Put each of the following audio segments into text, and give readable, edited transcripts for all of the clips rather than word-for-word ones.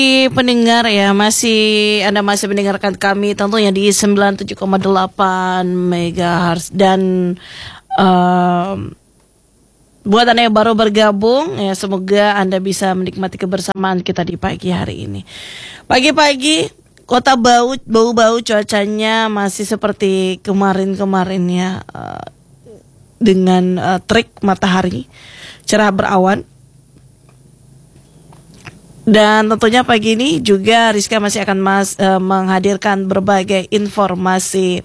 Pendengar ya, Anda masih mendengarkan kami tentunya di 97,8 MHz dan buat Anda yang baru bergabung ya, semoga Anda bisa menikmati kebersamaan kita di pagi hari ini. Pagi-pagi Kota bau-bau cuacanya masih seperti kemarin-kemarin ya, dengan terik matahari cerah berawan. Dan tentunya pagi ini juga Rizka masih akan menghadirkan berbagai informasi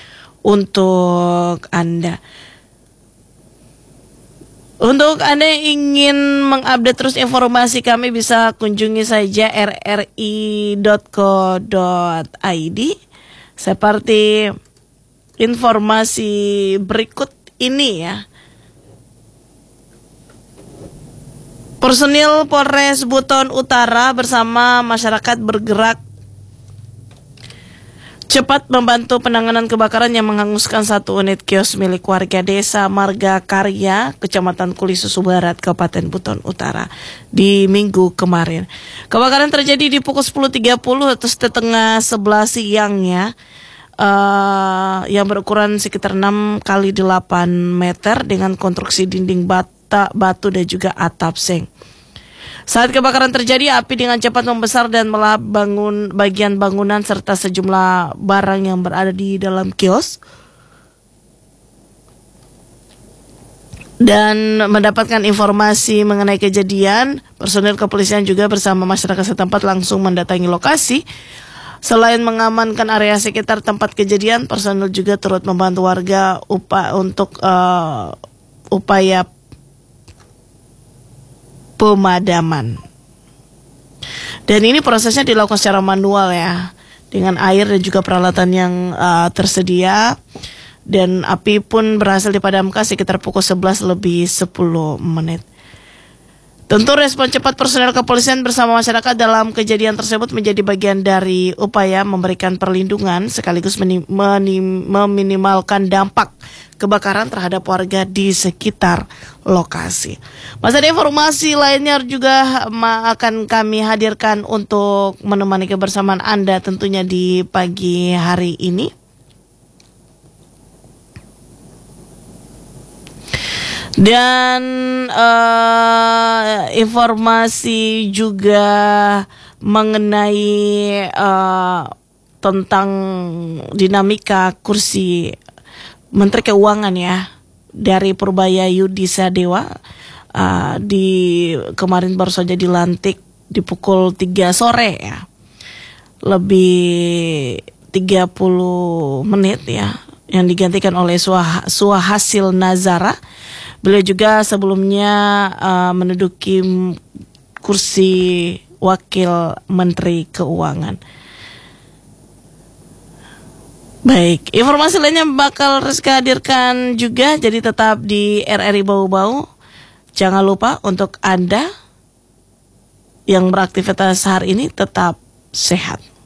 untuk Anda. Untuk Anda yang ingin mengupdate terus informasi kami, bisa kunjungi saja rri.co.id seperti informasi berikut ini ya. Personil Polres Buton Utara bersama masyarakat bergerak cepat membantu penanganan kebakaran yang menghanguskan satu unit kios milik warga desa Marga Karya, Kecamatan Kulisusu Barat, Kabupaten Buton Utara di minggu kemarin. Kebakaran terjadi di pukul 10.30 atau setengah 11 siang ya, yang berukuran sekitar 6 kali 8 meter dengan konstruksi dinding batu dan juga atap seng. Saat kebakaran terjadi, api dengan cepat membesar dan melahap bagian bangunan serta sejumlah barang yang berada di dalam kios. Dan mendapatkan informasi mengenai kejadian, personil kepolisian juga bersama masyarakat setempat langsung mendatangi lokasi. Selain mengamankan area sekitar tempat kejadian, personil juga turut membantu warga untuk upaya pemadaman. Dan ini prosesnya dilakukan secara manual ya, dengan air dan juga peralatan yang tersedia. Dan api pun berhasil dipadamkan sekitar pukul 11 lebih 10 menit. Tentu respon cepat personel kepolisian bersama masyarakat dalam kejadian tersebut menjadi bagian dari upaya memberikan perlindungan sekaligus meminimalkan dampak kebakaran terhadap warga di sekitar lokasi. Masih ada informasi lainnya juga akan kami hadirkan untuk menemani kebersamaan Anda tentunya di pagi hari ini. Dan informasi juga mengenai tentang dinamika kursi Menteri Keuangan ya dari Purbaya Yudisa Dewa, kemarin baru saja dilantik di pukul 3 sore ya, lebih 30 menit ya, yang digantikan oleh Suhasil Nazara. Beliau juga sebelumnya menduduki kursi Wakil Menteri Keuangan. Baik, informasi lainnya bakal Rizka hadirkan juga, jadi tetap di RRI Bau-Bau. Jangan lupa untuk Anda yang beraktivitas hari ini tetap sehat.